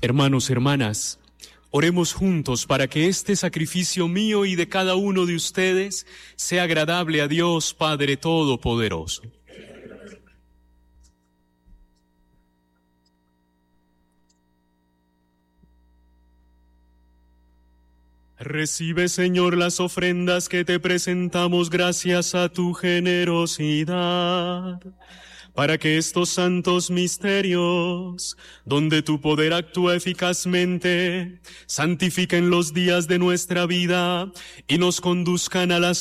Hermanos, hermanas, oremos juntos para que este sacrificio mío y de cada uno de ustedes sea agradable a Dios Padre Todopoderoso. Recibe, Señor, las ofrendas que te presentamos gracias a tu generosidad, para que estos santos misterios, donde tu poder actúa eficazmente, santifiquen los días de nuestra vida y nos conduzcan a la